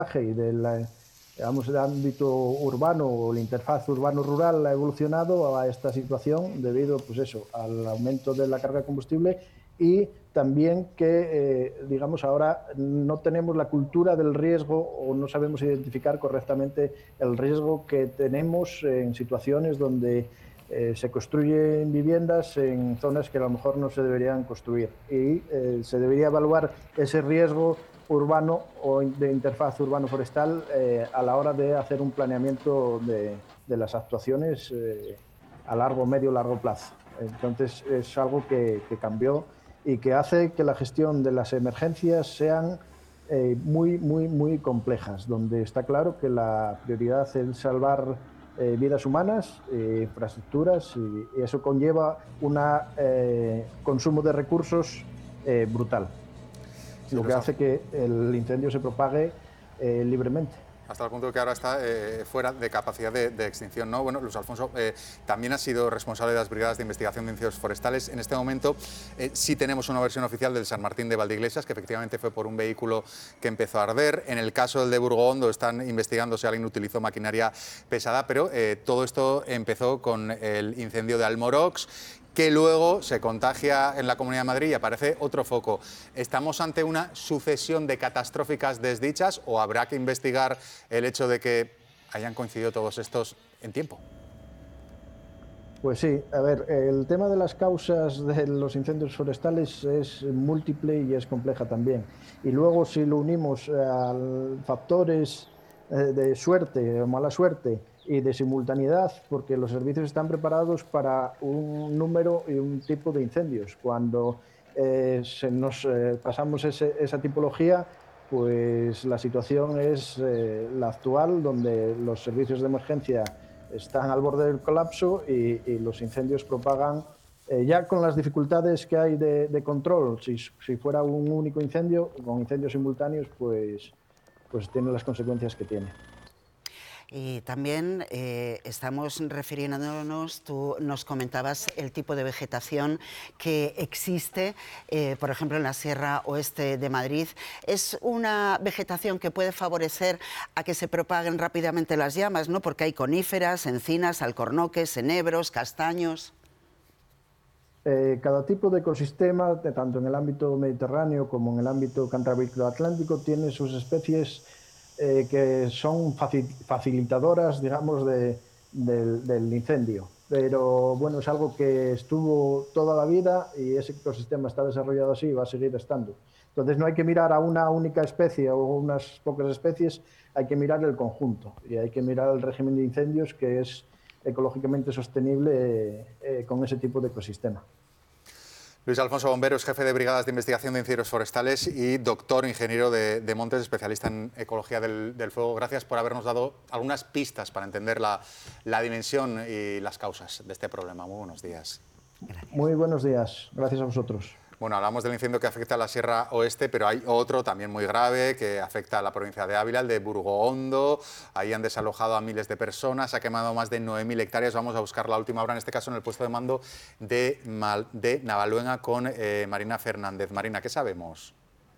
y digamos, el ámbito urbano o la interfaz urbano-rural ha evolucionado a esta situación debido, pues eso, al aumento de la carga de combustible y también que, digamos, ahora no tenemos la cultura del riesgo o no sabemos identificar correctamente el riesgo que tenemos en situaciones donde se construyen viviendas en zonas que a lo mejor no se deberían construir y se debería evaluar ese riesgo urbano o de interfaz urbano-forestal a la hora de hacer un planeamiento de las actuaciones a largo, medio, largo plazo. Entonces es algo que cambió y que hace que la gestión de las emergencias sean muy complejas, donde está claro que la prioridad es salvar vidas humanas, infraestructuras, y eso conlleva un consumo de recursos brutal, Sí, lo que hace que el incendio se propague libremente. hasta el punto que ahora está fuera de capacidad de extinción, ¿no? Bueno, Luis Alfonso, también ha sido responsable de las brigadas de investigación de incendios forestales. En este momento sí tenemos una versión oficial del San Martín de Valdeiglesias, que efectivamente fue por un vehículo que empezó a arder. En el caso del de Burgoondo están investigando si alguien utilizó maquinaria pesada, pero todo esto empezó con el incendio de Almorox, que luego se contagia en la Comunidad de Madrid y aparece otro foco. ¿Estamos ante una sucesión de catastróficas desdichas o habrá que investigar el hecho de que hayan coincidido todos estos en tiempo? Pues sí, a ver, el tema de las causas de los incendios forestales es múltiple y es compleja también. Y luego si lo unimos a factores de suerte o mala suerte y de simultaneidad, porque los servicios están preparados para un número y un tipo de incendios. Cuando nos pasamos esa tipología, pues la situación es la actual, donde los servicios de emergencia están al borde del colapso y los incendios propagan, ya con las dificultades que hay de control. Si fuera un único incendio, con incendios simultáneos, pues tiene las consecuencias que tiene. Y también estamos refiriéndonos, tú nos comentabas el tipo de vegetación que existe, por ejemplo, en la Sierra Oeste de Madrid. Es una vegetación que puede favorecer a que se propaguen rápidamente las llamas, ¿no? Porque hay coníferas, encinas, alcornoques, enebros, castaños. Cada tipo de ecosistema, tanto en el ámbito mediterráneo como en el ámbito cantábrico-atlántico, tiene sus especies que son facilitadoras, digamos, del incendio. Pero bueno, es algo que estuvo toda la vida y ese ecosistema está desarrollado así y va a seguir estando. Entonces no hay que mirar a una única especie o unas pocas especies, hay que mirar el conjunto y hay que mirar el régimen de incendios que es ecológicamente sostenible con ese tipo de ecosistema. Luis Alfonso Bomberos, jefe de brigadas de investigación de incendios forestales y doctor ingeniero de montes, especialista en ecología del fuego. Gracias por habernos dado algunas pistas para entender la dimensión y las causas de este problema. Muy buenos días. Gracias. Muy buenos días. Gracias a vosotros. Bueno, hablamos del incendio que afecta a la Sierra Oeste, pero hay otro también muy grave que afecta a la provincia de Ávila, el de Burgoondo. Ahí han desalojado a miles de personas, ha quemado más de 9.000 hectáreas. Vamos a buscar la última hora, en este caso en el puesto de mando de Navaluenga con Marina Fernández. Marina, ¿qué sabemos?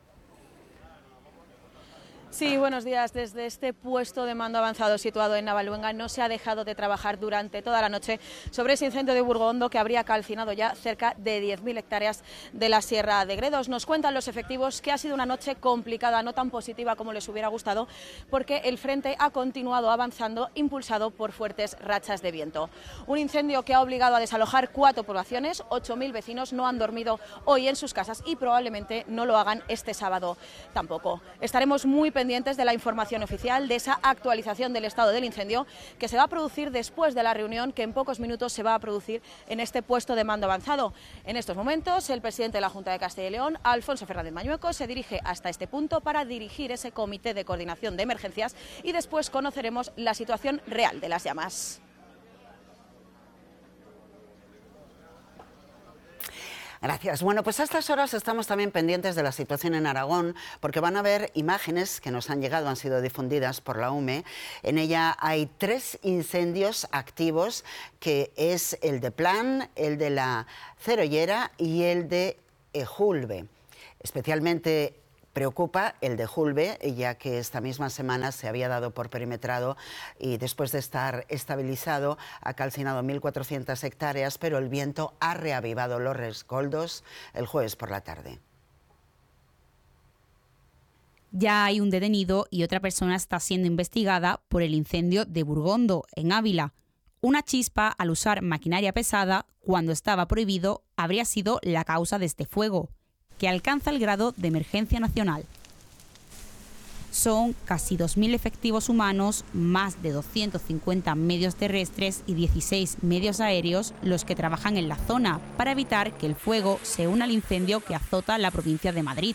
Sí, buenos días. Desde este puesto de mando avanzado situado en Navaluenga no se ha dejado de trabajar durante toda la noche sobre ese incendio de Burgoondo que habría calcinado ya cerca de 10.000 hectáreas de la Sierra de Gredos. Nos cuentan los efectivos que ha sido una noche complicada, no tan positiva como les hubiera gustado, porque el frente ha continuado avanzando impulsado por fuertes rachas de viento. Un incendio que ha obligado a desalojar 4 poblaciones, 8.000 vecinos no han dormido hoy en sus casas y probablemente no lo hagan este sábado tampoco. Estaremos muy pendientes de la información oficial, de esa actualización del estado del incendio que se va a producir después de la reunión que en pocos minutos se va a producir en este puesto de mando avanzado. En estos momentos, el presidente de la Junta de Castilla y León, Alfonso Fernández Mañueco, se dirige hasta este punto para dirigir ese comité de coordinación de emergencias y después conoceremos la situación real de las llamas. Gracias. Bueno, pues a estas horas estamos también pendientes de la situación en Aragón, porque van a haber imágenes que nos han llegado, han sido difundidas por la UME. En ella hay 3 incendios activos, que es el de Plan, el de la Cerollera y el de Ejulbe. Especialmente Preocupa el de Julbe, ya que esta misma semana se había dado por perimetrado y después de estar estabilizado ha calcinado 1.400 hectáreas, pero el viento ha reavivado los rescoldos el jueves por la tarde. Ya hay un detenido y otra persona está siendo investigada por el incendio de Burgondo, en Ávila. Una chispa al usar maquinaria pesada, cuando estaba prohibido, habría sido la causa de este fuego, que alcanza el grado de emergencia nacional. Son casi 2.000 efectivos humanos, más de 250 medios terrestres y 16 medios aéreos los que trabajan en la zona para evitar que el fuego se una al incendio que azota la provincia de Madrid.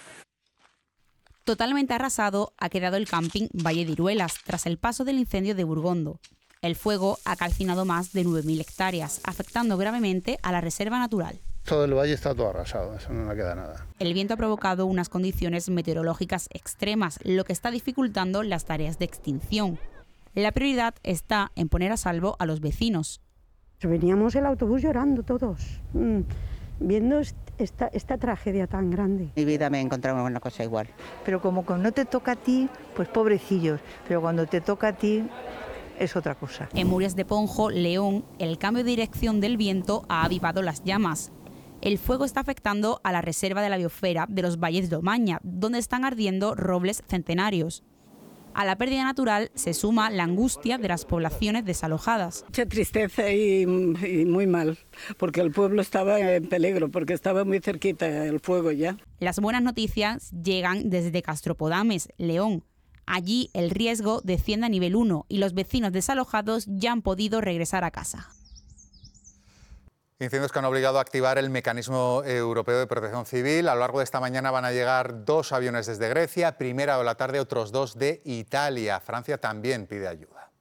Totalmente arrasado ha quedado el camping Valle de Iruelas tras el paso del incendio de Burgondo. El fuego ha calcinado más de 9.000 hectáreas, afectando gravemente a la reserva natural. Todo el valle está todo arrasado, eso no le queda nada. El viento ha provocado unas condiciones meteorológicas extremas, lo que está dificultando las tareas de extinción. La prioridad está en poner a salvo a los vecinos. Veníamos el autobús llorando todos, viendo esta tragedia tan grande. En mi vida me he encontrado con una cosa igual. Pero como no te toca a ti, pues pobrecillos, pero cuando te toca a ti es otra cosa. En Murias de Ponjo, León, el cambio de dirección del viento ha avivado las llamas. El fuego está afectando a la reserva de la biosfera de los valles de Omaña, donde están ardiendo robles centenarios. A la pérdida natural se suma la angustia de las poblaciones desalojadas. Mucha tristeza y muy mal, porque el pueblo estaba en peligro, porque estaba muy cerquita el fuego ya. Las buenas noticias llegan desde Castropodames, León. Allí el riesgo desciende a nivel 1 y los vecinos desalojados ya han podido regresar a casa. Incendios que han obligado a activar el Mecanismo Europeo de Protección Civil. A lo largo de esta mañana van a llegar 2 aviones desde Grecia, primera de la tarde otros 2 de Italia. Francia también pide ayuda.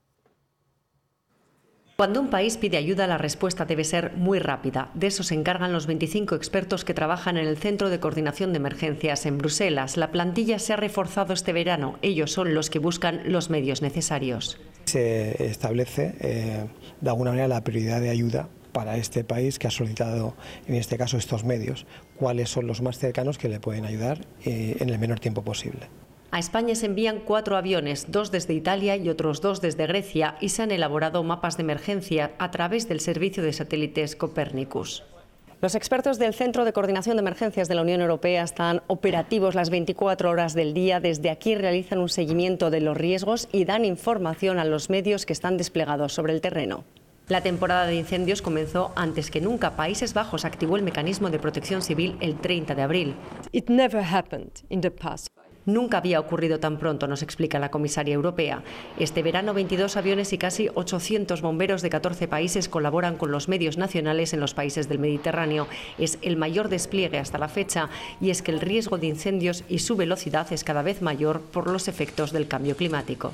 Cuando un país pide ayuda, la respuesta debe ser muy rápida. De eso se encargan los 25 expertos que trabajan en el Centro de Coordinación de Emergencias en Bruselas. La plantilla se ha reforzado este verano. Ellos son los que buscan los medios necesarios. Se establece, de alguna manera, la prioridad de ayuda para este país que ha solicitado, en este caso, estos medios. ¿Cuáles son los más cercanos que le pueden ayudar en el menor tiempo posible? A España se envían 4 aviones, 2 desde Italia y otros 2 desde Grecia, y se han elaborado mapas de emergencia a través del servicio de satélites Copernicus. Los expertos del Centro de Coordinación de Emergencias de la Unión Europea están operativos las 24 horas del día. Desde aquí realizan un seguimiento de los riesgos y dan información a los medios que están desplegados sobre el terreno. La temporada de incendios comenzó antes que nunca. Países Bajos activó el mecanismo de protección civil el 30 de abril. It never happened in the past. Nunca había ocurrido tan pronto, nos explica la comisaria europea. Este verano, 22 aviones y casi 800 bomberos de 14 países colaboran con los medios nacionales en los países del Mediterráneo. Es el mayor despliegue hasta la fecha, y es que el riesgo de incendios y su velocidad es cada vez mayor por los efectos del cambio climático.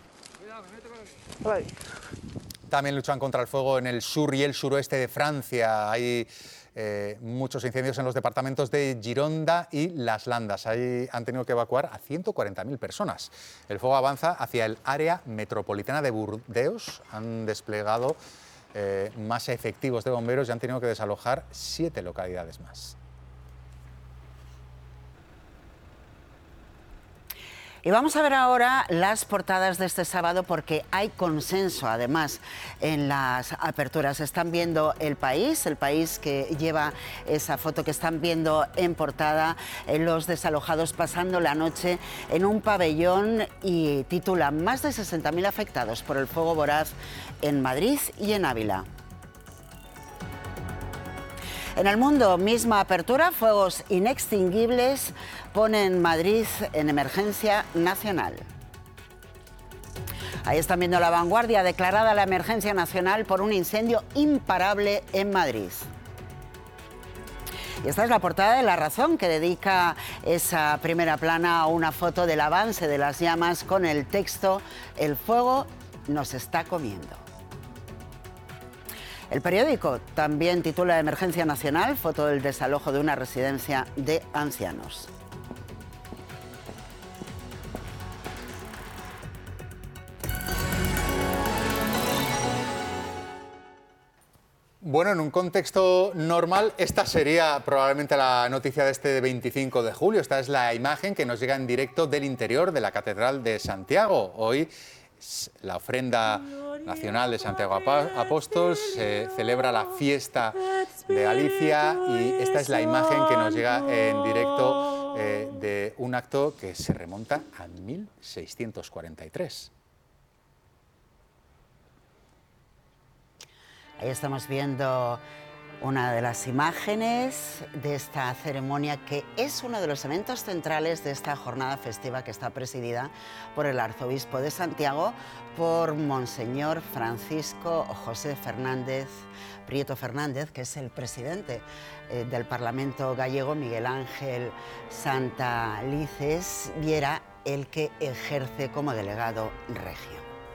También luchan contra el fuego en el sur y el suroeste de Francia. Hay muchos incendios en los departamentos de Gironda y Las Landas. Ahí han tenido que evacuar a 140.000 personas. El fuego avanza hacia el área metropolitana de Burdeos. Han desplegado más efectivos de bomberos y han tenido que desalojar 7 localidades más. Y vamos a ver ahora las portadas de este sábado, porque hay consenso además en las aperturas. Están viendo El País que lleva esa foto que están viendo en portada, los desalojados pasando la noche en un pabellón, y titula más de 60.000 afectados por el fuego voraz en Madrid y en Ávila. En El Mundo, misma apertura, fuegos inextinguibles ponen Madrid en emergencia nacional. Ahí están viendo La Vanguardia, declarada la emergencia nacional por un incendio imparable en Madrid. Y esta es la portada de La Razón, que dedica esa primera plana a una foto del avance de las llamas con el texto "El fuego nos está comiendo". El Periódico también titula Emergencia nacional, foto del desalojo de una residencia de ancianos. Bueno, en un contexto normal, esta sería probablemente la noticia de este 25 de julio. Esta es la imagen que nos llega en directo del interior de la Catedral de Santiago. Hoy la ofrenda nacional de Santiago Apóstol, se celebra la fiesta de Galicia y esta es la imagen que nos llega en directo de un acto que se remonta a 1643. Ahí estamos viendo una de las imágenes de esta ceremonia que es uno de los eventos centrales de esta jornada festiva que está presidida por el arzobispo de Santiago, por Monseñor Francisco José Fernández Prieto Fernández, que es el presidente del Parlamento gallego, Miguel Ángel Santalices, y era el que ejerce como delegado regio.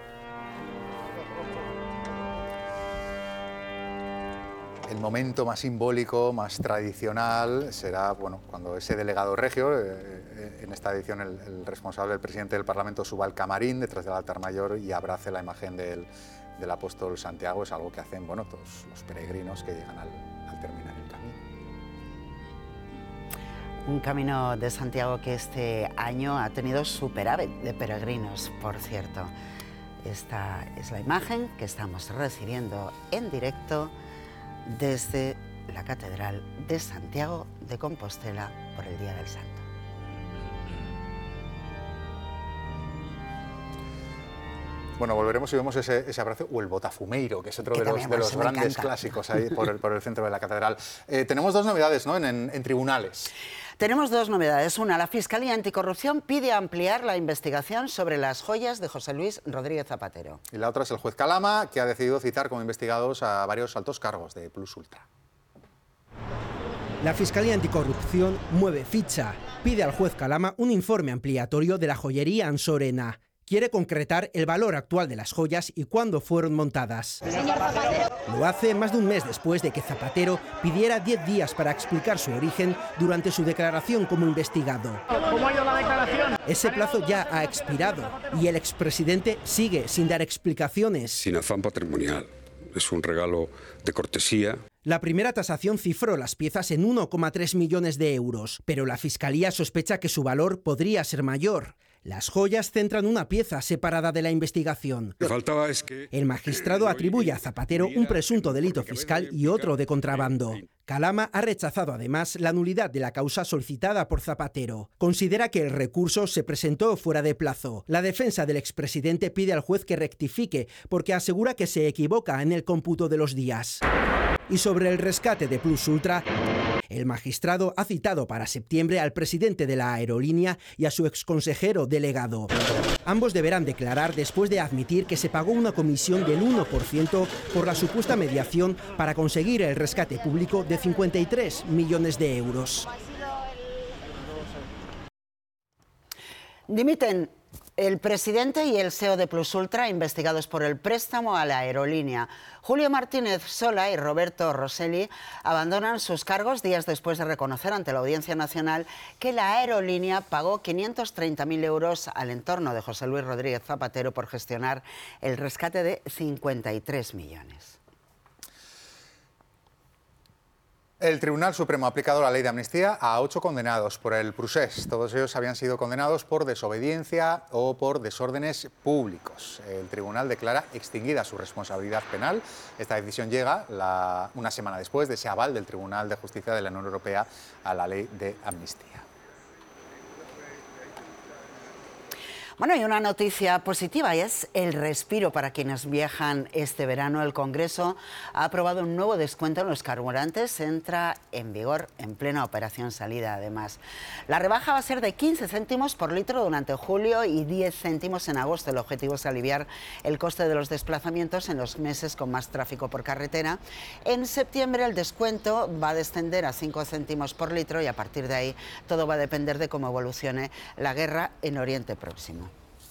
El momento más simbólico, más tradicional, será cuando ese delegado regio, en esta edición el responsable, el presidente del Parlamento, suba al camarín detrás del altar mayor y abrace la imagen del apóstol Santiago. Es algo que hacen todos los peregrinos que llegan al terminar el camino. Un camino de Santiago que este año ha tenido superávit de peregrinos, por cierto. Esta es la imagen que estamos recibiendo en directo desde la Catedral de Santiago de Compostela por el Día del Santo. Bueno, volveremos y vemos ese abrazo, o el botafumeiro, que es otro de los grandes clásicos ahí por el centro de la catedral. Tenemos dos novedades, ¿no?, en tribunales. Tenemos dos novedades. Una, la Fiscalía Anticorrupción pide ampliar la investigación sobre las joyas de José Luis Rodríguez Zapatero. Y la otra es el juez Calama, que ha decidido citar como investigados a varios altos cargos de Plus Ultra. La Fiscalía Anticorrupción mueve ficha. Pide al juez Calama un informe ampliatorio de la joyería Ansorena. Quiere concretar el valor actual de las joyas y cuándo fueron montadas. Señor Zapatero. Lo hace más de un mes después de que Zapatero pidiera 10 días para explicar su origen durante su declaración como investigado. ¿Cómo ha ido la declaración? Ese plazo ya ha expirado y el expresidente sigue sin dar explicaciones. Sin afán patrimonial. Es un regalo de cortesía. La primera tasación cifró las piezas en 1,3 millones de euros, pero la Fiscalía sospecha que su valor podría ser mayor. Las joyas centran una pieza separada de la investigación. Lo que faltaba es que el magistrado atribuye a Zapatero un presunto delito fiscal y otro de contrabando. Calama ha rechazado además la nulidad de la causa solicitada por Zapatero. Considera que el recurso se presentó fuera de plazo. La defensa del expresidente pide al juez que rectifique porque asegura que se equivoca en el cómputo de los días. Y sobre el rescate de Plus Ultra, el magistrado ha citado para septiembre al presidente de la aerolínea y a su exconsejero delegado. Ambos deberán declarar después de admitir que se pagó una comisión del 1% por la supuesta mediación para conseguir el rescate público de 53 millones de euros. Dimiten el presidente y el CEO de Plus Ultra, investigados por el préstamo a la aerolínea. Julio Martínez Sola y Roberto Rosselli abandonan sus cargos días después de reconocer ante la Audiencia Nacional que la aerolínea pagó 530.000 euros al entorno de José Luis Rodríguez Zapatero por gestionar el rescate de 53 millones. El Tribunal Supremo ha aplicado la ley de amnistía a 8 condenados por el procés. Todos ellos habían sido condenados por desobediencia o por desórdenes públicos. El tribunal declara extinguida su responsabilidad penal. Esta decisión llega una semana después de ese aval del Tribunal de Justicia de la Unión Europea a la ley de amnistía. Bueno, y una noticia positiva y es el respiro para quienes viajan este verano. El Congreso ha aprobado un nuevo descuento en los carburantes. Entra en vigor en plena operación salida, además. La rebaja va a ser de 15 céntimos por litro durante julio y 10 céntimos en agosto. El objetivo es aliviar el coste de los desplazamientos en los meses con más tráfico por carretera. En septiembre el descuento va a descender a 5 céntimos por litro y a partir de ahí todo va a depender de cómo evolucione la guerra en Oriente Próximo.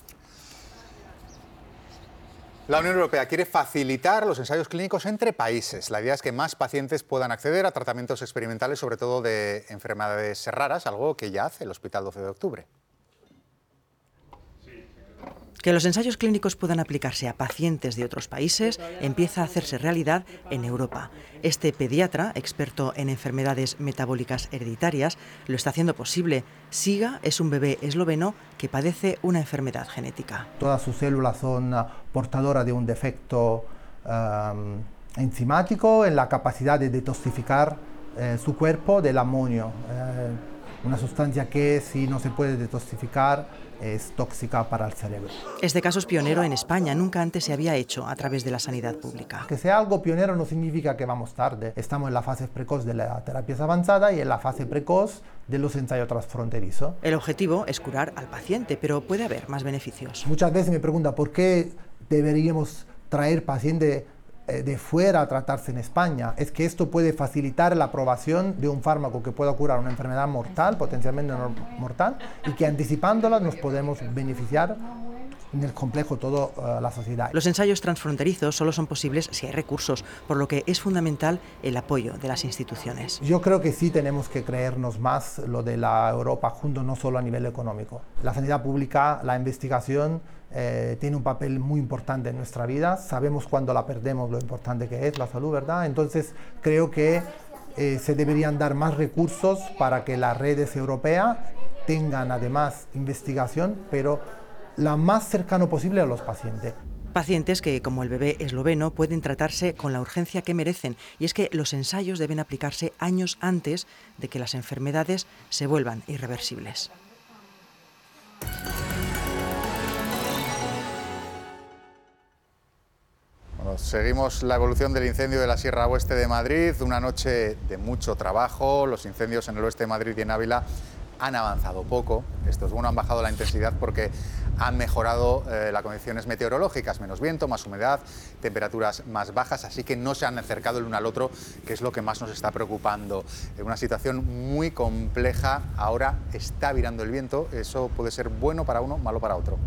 La Unión Europea quiere facilitar los ensayos clínicos entre países. La idea es que más pacientes puedan acceder a tratamientos experimentales, sobre todo de enfermedades raras, algo que ya hace el Hospital 12 de Octubre. Que los ensayos clínicos puedan aplicarse a pacientes de otros países empieza a hacerse realidad en Europa. Este pediatra, experto en enfermedades metabólicas hereditarias, lo está haciendo posible. Siga es un bebé esloveno que padece una enfermedad genética. Todas sus células son portadoras de un defecto enzimático en la capacidad de detoxificar su cuerpo del amonio, una sustancia que si no se puede detoxificar es tóxica para el cerebro. Este caso es pionero en España, nunca antes se había hecho a través de la sanidad pública. Que sea algo pionero no significa que vamos tarde. Estamos en la fase precoz de las terapias avanzadas y en la fase precoz de los ensayos transfronterizos. El objetivo es curar al paciente, pero puede haber más beneficios. Muchas veces me preguntan por qué deberíamos traer pacientes de fuera a tratarse en España. Es que esto puede facilitar la aprobación de un fármaco que pueda curar una enfermedad mortal, potencialmente mortal, y que anticipándola nos podemos beneficiar en el complejo toda la sociedad. Los ensayos transfronterizos solo son posibles si hay recursos, por lo que es fundamental el apoyo de las instituciones. Yo creo que sí tenemos que creernos más lo de la Europa juntos, no solo a nivel económico. La sanidad pública, la investigación, tiene un papel muy importante en nuestra vida. Sabemos cuando la perdemos lo importante que es la salud, ¿verdad? Entonces creo que se deberían dar más recursos para que las redes europeas tengan además investigación, pero la más cercano posible a los pacientes. Pacientes que, como el bebé esloveno, pueden tratarse con la urgencia que merecen. Y es que los ensayos deben aplicarse años antes de que las enfermedades se vuelvan irreversibles. Bueno, seguimos la evolución del incendio de la Sierra Oeste de Madrid, una noche de mucho trabajo. Los incendios en el oeste de Madrid y en Ávila han avanzado poco. Esto es bueno, han bajado la intensidad porque han mejorado las condiciones meteorológicas, menos viento, más humedad, temperaturas más bajas, así que no se han acercado el uno al otro, que es lo que más nos está preocupando. En una situación muy compleja, ahora está virando el viento, eso puede ser bueno para uno, malo para otro.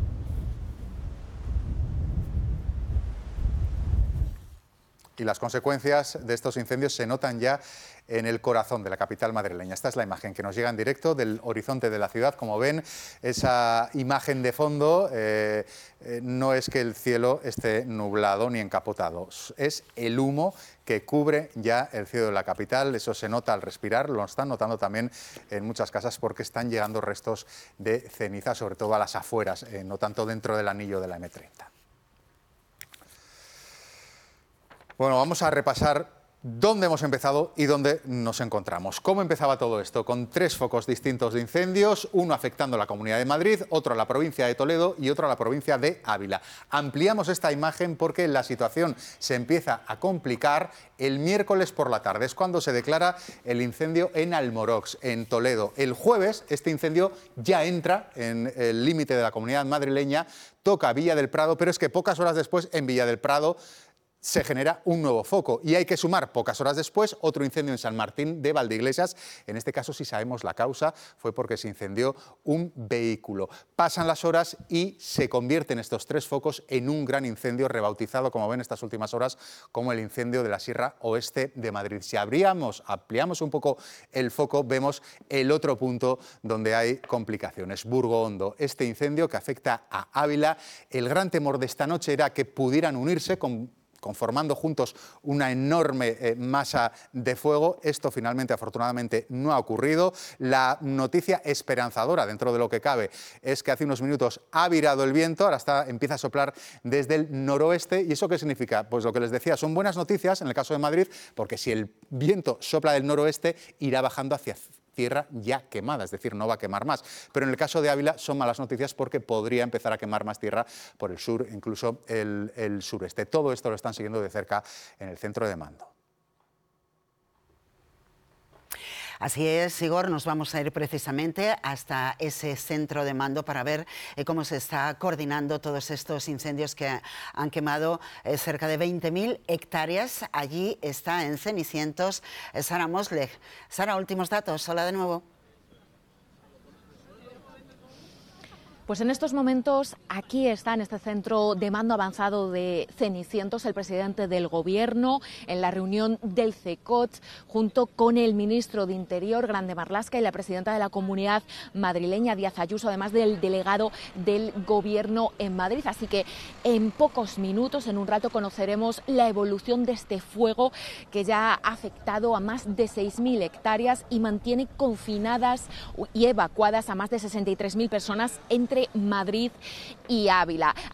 Y las consecuencias de estos incendios se notan ya en el corazón de la capital madrileña. Esta es la imagen que nos llega en directo del horizonte de la ciudad. Como ven, esa imagen de fondo no es que el cielo esté nublado ni encapotado, es el humo que cubre ya el cielo de la capital. Eso se nota al respirar, lo están notando también en muchas casas porque están llegando restos de ceniza, sobre todo a las afueras, no tanto dentro del anillo de la M30. Bueno, vamos a repasar dónde hemos empezado y dónde nos encontramos. ¿Cómo empezaba todo esto? Con 3 focos distintos de incendios, uno afectando a la Comunidad de Madrid, otro a la provincia de Toledo y otro a la provincia de Ávila. Ampliamos esta imagen porque la situación se empieza a complicar el miércoles por la tarde. Es cuando se declara el incendio en Almorox, en Toledo. El jueves este incendio ya entra en el límite de la Comunidad madrileña, toca Villa del Prado, pero es que pocas horas después en Villa del Prado se genera un nuevo foco y hay que sumar pocas horas después otro incendio en San Martín de Valdeiglesias. En este caso, si sabemos la causa, fue porque se incendió un vehículo. Pasan las horas y se convierten estos 3 focos en un gran incendio rebautizado, como ven estas últimas horas, como el incendio de la Sierra Oeste de Madrid. Si ampliamos un poco el foco, vemos el otro punto donde hay complicaciones, Burgo Hondo. Este incendio que afecta a Ávila, el gran temor de esta noche era que pudieran unirse conformando juntos una enorme masa de fuego. Esto finalmente, afortunadamente, no ha ocurrido. La noticia esperanzadora, dentro de lo que cabe, es que hace unos minutos ha virado el viento, ahora empieza a soplar desde el noroeste. ¿Y eso qué significa? Pues lo que les decía, son buenas noticias en el caso de Madrid, porque si el viento sopla del noroeste, irá bajando hacia tierra ya quemada, es decir, no va a quemar más. Pero en el caso de Ávila son malas noticias porque podría empezar a quemar más tierra por el sur, incluso el sureste. Todo esto lo están siguiendo de cerca en el centro de mando. Así es, Igor, nos vamos a ir precisamente hasta ese centro de mando para ver cómo se está coordinando todos estos incendios que han quemado cerca de 20.000 hectáreas. Allí está en Cenicientos Sara Mosleg. Sara, últimos datos. Hola de nuevo. Pues en estos momentos aquí está en este centro de mando avanzado de Cenicientos el presidente del Gobierno en la reunión del CECOT junto con el ministro de Interior, Grande Marlaska, y la presidenta de la Comunidad madrileña, Díaz Ayuso, además del delegado del Gobierno en Madrid. Así que en pocos minutos, en un rato, conoceremos la evolución de este fuego que ya ha afectado a más de 6.000 hectáreas y mantiene confinadas y evacuadas a más de 63.000 personas entre Madrid y Ávila.